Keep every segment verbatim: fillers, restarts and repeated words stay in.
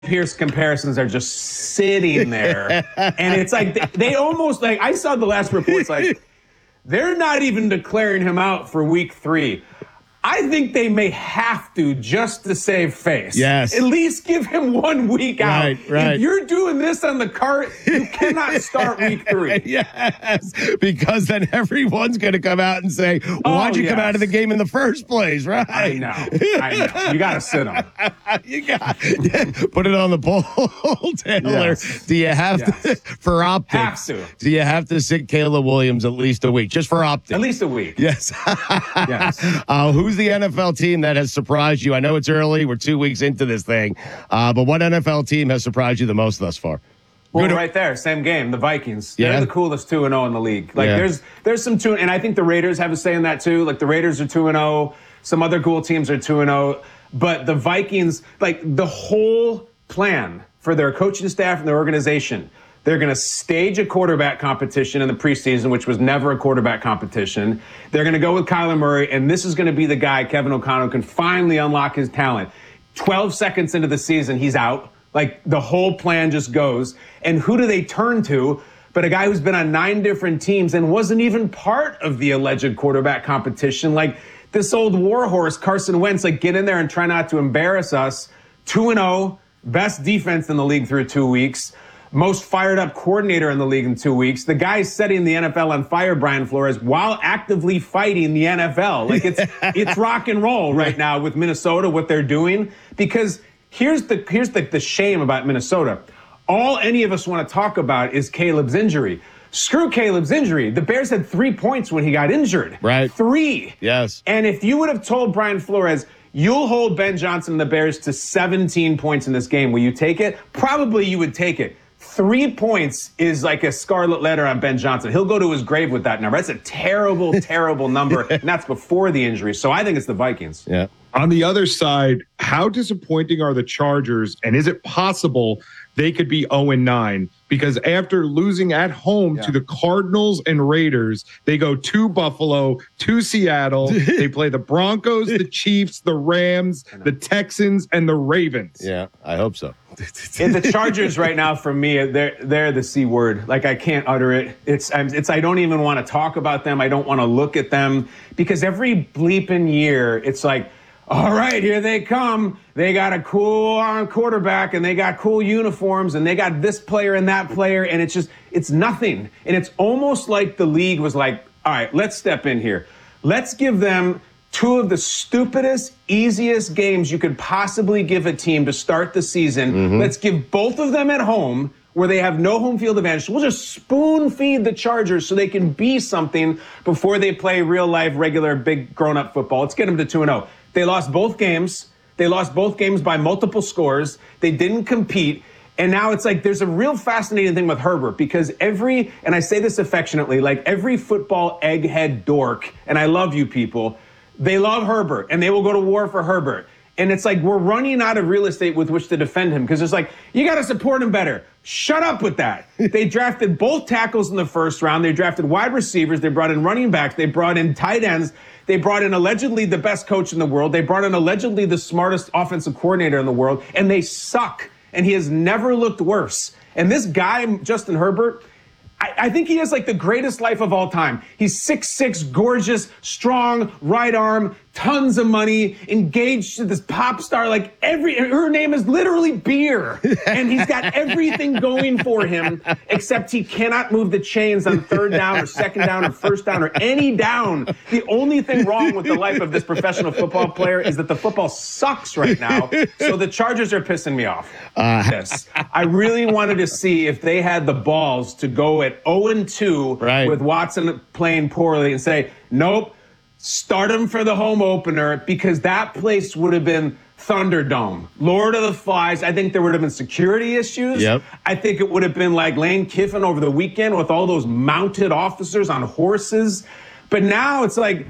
Pierce comparisons are just sitting there. And it's like they, they almost like I saw the last reports like they're not even declaring him out for week three. I think they may have to just to save face. Yes. At least give him one week out. Right, right. If you're doing this on the cart, you cannot start week three. Yes, because then everyone's going to come out and say, why'd Oh, you come yes. out of the game in the first place, right? I know. I know. You got to sit him. You got put it on the poll, Taylor. Yes. Do you have Yes. to, for optics, Have to. do you have to sit Caleb Williams at least a week, just for optics? At least a week. Yes. Yes. Uh, who's the N F L team that has surprised you? I know it's early. We're two weeks into this thing. Uh, but what N F L team has surprised you the most thus far? Well, Good- right there, same game. The Vikings. Yeah. They're the coolest two and oh in the league. Like Yeah. there's there's some two, and I think the Raiders have a say in that too. Like the Raiders are two and oh. Some other cool teams are two and oh. But the Vikings, like the whole plan for their coaching staff and their organization, they're going to stage a quarterback competition in the preseason, which was never a quarterback competition. They're going to go with Kyler Murray, and this is going to be the guy, Kevin O'Connell, can finally unlock his talent. twelve seconds into the season, he's out. Like, the whole plan just goes. And who do they turn to but a guy who's been on nine different teams and wasn't even part of the alleged quarterback competition? Like, this old warhorse, Carson Wentz, like, get in there and try not to embarrass us. two and oh, best defense in the league through two weeks. Most fired up coordinator in the league in two weeks. The guy's setting the N F L on fire, Brian Flores, while actively fighting the N F L. Like it's it's rock and roll right now with Minnesota, what they're doing. Because here's the here's the, the shame about Minnesota. All any of us want to talk about is Caleb's injury. Screw Caleb's injury. The Bears had three points when he got injured. Right. Three. Yes. And if you would have told Brian Flores, you'll hold Ben Johnson and the Bears to seventeen points in this game, will you take it? Probably you would take it. Three points is like a scarlet letter on Ben Johnson. He'll go to his grave with that number. That's a terrible, terrible number, and that's before the injury. So I think it's the Vikings. Yeah. On the other side, how disappointing are the Chargers, and is it possible they could be oh and nine? Because after losing at home Yeah. to the Cardinals and Raiders, they go to Buffalo, to Seattle. They play the Broncos, the Chiefs, the Rams, the Texans, and the Ravens. Yeah, I hope so. And the Chargers right now, for me, they're they're the C word. Like, I can't utter it. It's I'm, it's I don't even want to talk about them. I don't want to look at them because every bleeping year, it's like, all right, here they come. They got a cool uh, quarterback, and they got cool uniforms, and they got this player and that player, and it's just, it's nothing. And it's almost like the league was like, all right, let's step in here. Let's give them two of the stupidest, easiest games you could possibly give a team to start the season. Mm-hmm. Let's give both of them at home where they have no home field advantage. We'll just spoon feed the Chargers so they can be something before they play real life, regular, big grown-up football. Let's get them to two and oh. They lost both games. They lost both games by multiple scores. They didn't compete. And now it's like there's a real fascinating thing with Herbert because every, and I say this affectionately, like every football egghead dork, and I love you people, they love Herbert and they will go to war for Herbert. And it's like we're running out of real estate with which to defend him because it's like, you got to support him better. Shut up with that. They drafted both tackles in the first round. They drafted wide receivers. They brought in running backs. They brought in tight ends. They brought in allegedly the best coach in the world. They brought in allegedly the smartest offensive coordinator in the world. And they suck. And he has never looked worse. And this guy, Justin Herbert, I, I think he has like the greatest life of all time. He's six six, gorgeous, strong, right arm, tons of money, engaged to this pop star. Like every, her name is literally Beer. And he's got everything going for him, except he cannot move the chains on third down or second down or first down or any down. The only thing wrong with the life of this professional football player is that the football sucks right now. So the Chargers are pissing me off. Uh, this. I really wanted to see if they had the balls to go at oh and two right. with Watson playing poorly and say, nope, start him for the home opener because that place would have been Thunderdome, Lord of the Flies. I think there would have been security issues. Yep. I think it would have been like Lane Kiffin over the weekend with all those mounted officers on horses. But now it's like,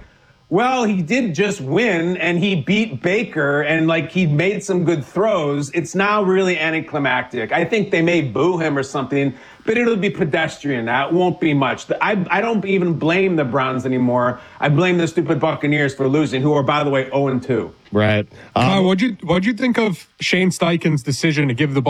Well, he did just win, and he beat Baker, and like he made some good throws. It's now really anticlimactic. I think they may boo him or something, but it'll be pedestrian. That won't be much. I, I don't even blame the Browns anymore. I blame the stupid Buccaneers for losing, who are, by the way, oh and two. Right. Um, Uh, what'd you what'd you think of Shane Steichen's decision to give the ball